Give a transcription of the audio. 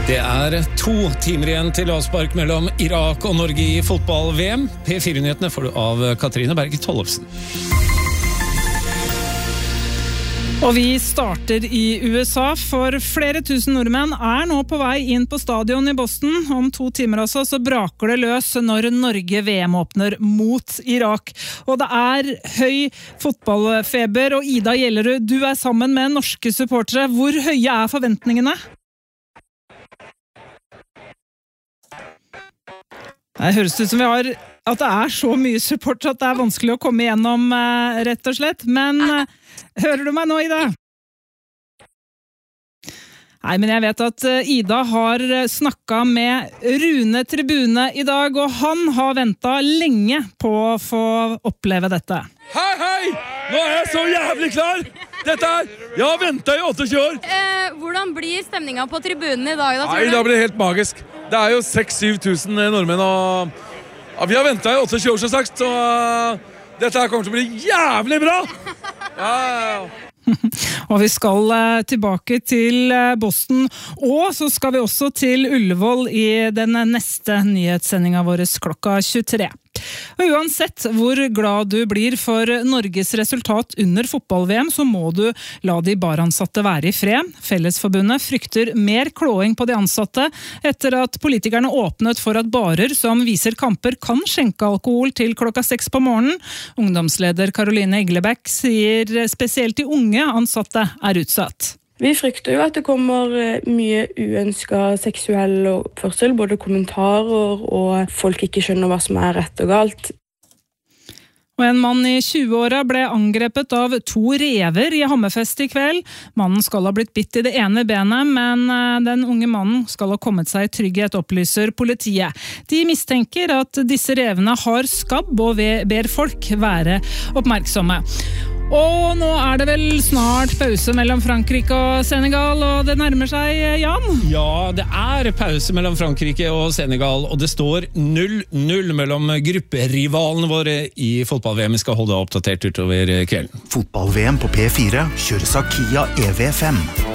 Det 2 timer igjen til avspark mellom Irak og Norge i fotball-VM. P4-nyhetene får du av Katrine Berge Tollefsen. Og vi starter i USA, for flere tusen nordmenn nå på vei inn på stadion i Boston. Om 2 timer altså, så braker det løs når Norge VM åpner mot Irak. Og det høy fotballfeber, og Ida Gjellerud, du sammen med norske supportere. Hvor høye forventningene? Det høres ut som at det så mye support at det vanskelig å komme igjennom, rett og slett. Men hører du meg nå, Ida? Nei, men jeg vet at Ida har snakket med Rune Tribune i dag, og han har ventet lenge på å få oppleve dette. Hei! Nå jeg så jævlig klar! Jeg har ventet i 28 år! Hvordan blir stemningen på tribunen i dag, da, tror du? Nei, da blir det helt magisk. Det jo 6-7 tusen nordmenn, og vi har ventet i 28 år, som sagt, så dette her kommer til å bli jævlig bra! Ja. Og vi skal tilbake til Boston, og så skal vi også til Ullevål i den neste nyhetssendingen vår klokka 23. Og uansett hvor glad du blir for Norges resultat under fotball-VM, så må du la de baransatte være i fred. Fellesforbundet frykter mer klåing på de ansatte etter at politikerne åpnet for at barer som viser kamper kan skjenke alkohol til klokka 6 på morgenen. Ungdomsleder Caroline Eglebæk sier spesielt de unge ansatte utsatt. Vi frykter jo at det kommer mye uønsket seksuell oppførsel, både kommentarer og folk ikke skjønner hva som rett og galt. Og en mann i 20-åra ble angrepet av 2 rever i Hammerfest i kveld. Mannen skal ha blitt bitt i det ene benet, men den unge mannen skal ha kommet seg i trygghet, opplyser politiet. De mistenker at disse revene har skabb og ber folk være oppmerksomme. Og nå det vel snart pause mellom Frankrike og Senegal, og det nærmer seg, Jan? Ja, det pause mellom Frankrike og Senegal, og det står 0-0 mellom grupperivalene våre i fotball-VM. Vi skal holde oppdatert utover kvelden. Fotball-VM på P4 kjøres av Kia EV5.